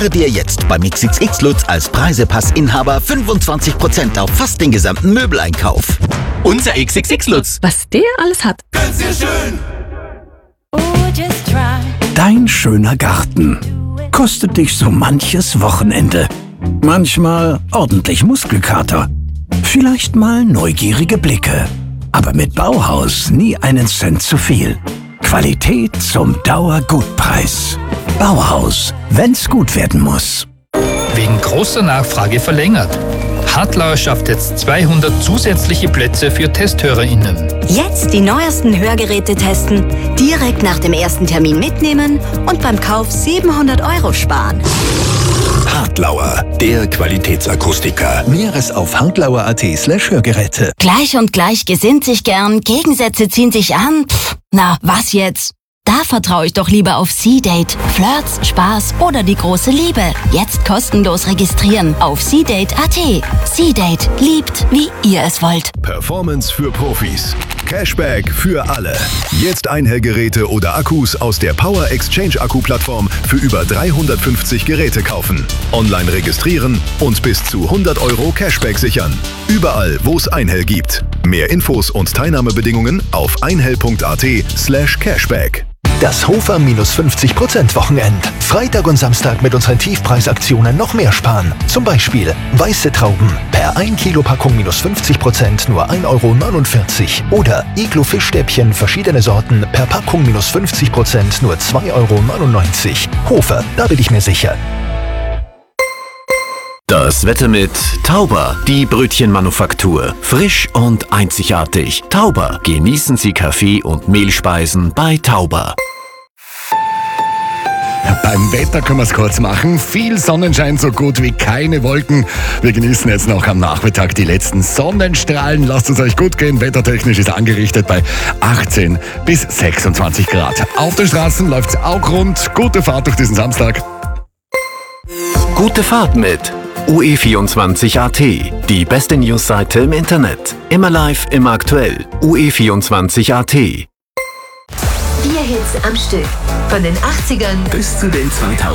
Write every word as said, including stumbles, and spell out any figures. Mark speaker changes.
Speaker 1: dir jetzt beim X X X Lutz als Preisepass-Inhaber fünfundzwanzig Prozent auf fast den gesamten Möbeleinkauf. Unser X X X Lutz.
Speaker 2: Was der alles hat.
Speaker 3: Ganz sehr schön.
Speaker 4: Dein schöner Garten kostet dich so manches Wochenende. Manchmal ordentlich Muskelkater. Vielleicht mal neugierige Blicke. Aber mit Bauhaus nie einen Cent zu viel. Qualität zum Dauergutpreis. Bauhaus, wenn's gut werden muss.
Speaker 5: Wegen großer Nachfrage verlängert. Hartlauer schafft jetzt zweihundert zusätzliche Plätze für TesthörerInnen.
Speaker 6: Jetzt die neuesten Hörgeräte testen, direkt nach dem ersten Termin mitnehmen und beim Kauf siebenhundert Euro sparen.
Speaker 7: Hartlauer, der Qualitätsakustiker. Mehres auf hartlauer.at slash Hörgeräte.
Speaker 6: Gleich und gleich gesinnt sich gern, Gegensätze ziehen sich an. Pff, na, was jetzt? Da vertraue ich doch lieber auf C-Date. Flirts, Spaß oder die große Liebe. Jetzt kostenlos registrieren auf c date punkt a t. C-Date, liebt, wie ihr es wollt.
Speaker 8: Performance für Profis. Cashback für alle. Jetzt Einhellgeräte oder Akkus aus der Power Exchange Akku-Plattform für über dreihundertfünfzig Geräte kaufen. Online registrieren und bis zu hundert Euro Cashback sichern. Überall, wo es Einhell gibt. Mehr Infos und Teilnahmebedingungen auf einhell.at slash cashback.
Speaker 7: Das Hofer minus fünfzig Prozent Wochenend. Freitag und Samstag mit unseren Tiefpreisaktionen noch mehr sparen. Zum Beispiel weiße Trauben per ein Kilo Packung minus fünfzig Prozent nur ein Euro neunundvierzig. Oder Iglo Fischstäbchen verschiedene Sorten per Packung minus fünfzig Prozent nur zwei Euro neunundneunzig. Hofer, da bin ich mir sicher.
Speaker 9: Das Wetter mit Tauber, die Brötchenmanufaktur. Frisch und einzigartig. Tauber, genießen Sie Kaffee und Mehlspeisen bei Tauber.
Speaker 10: Beim Wetter können wir es kurz machen. Viel Sonnenschein, so gut wie keine Wolken. Wir genießen jetzt noch am Nachmittag die letzten Sonnenstrahlen. Lasst es euch gut gehen. Wettertechnisch ist angerichtet bei achtzehn bis sechsundzwanzig Grad. Auf den Straßen läuft es auch rund. Gute Fahrt durch diesen Samstag.
Speaker 9: Gute Fahrt mit U E vierundzwanzig Punkt a t. Die beste Newsseite im Internet. Immer live, immer aktuell. U E vierundzwanzig Punkt a t.
Speaker 11: Vier Hits am Stück. Von den achtzigern
Speaker 12: bis zu den zweitausendern.